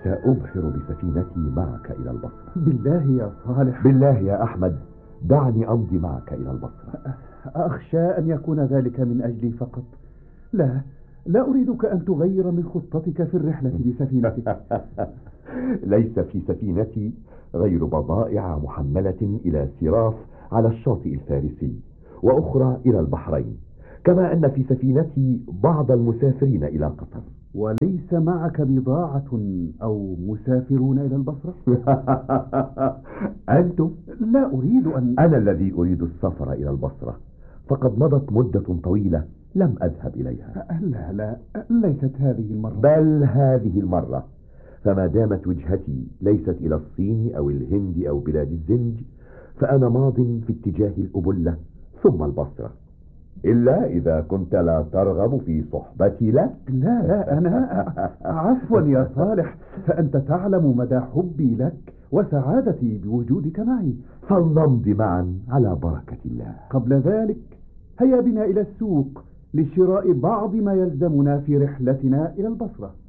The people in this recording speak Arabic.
سأبحر بسفينتي معك إلى البصرة. بالله يا صالح. بالله يا أحمد، دعني أمضي معك إلى البصرة. أخشى أن يكون ذلك من أجلي فقط. لا، لا أريدك أن تغير من خطتك في الرحلة بسفينتك. ليس في سفينتي غير بضائع محملة إلى سراف على الشاطئ الفارسي، وأخرى إلى البحرين، كما أن في سفينتي بعض المسافرين إلى قطر. وليس معك بضاعة أو مسافرون إلى البصرة؟ أنتم؟ لا أريد أن... أنا الذي أريد السفر إلى البصرة، فقد مضت مدة طويلة لم أذهب إليها. لا لا، ليست هذه المرة. بل هذه المرة، فما دامت وجهتي ليست إلى الصين أو الهند أو بلاد الزنج، فأنا ماض في اتجاه الأبلة ثم البصرة، إلا إذا كنت لا ترغب في صحبتي لك. لا لا، أنا عفوا يا صالح، فأنت تعلم مدى حبي لك وسعادتي بوجودك معي. فلنمضي معا على بركة الله. قبل ذلك هيا بنا إلى السوق لشراء بعض ما يلزمنا في رحلتنا إلى البصرة.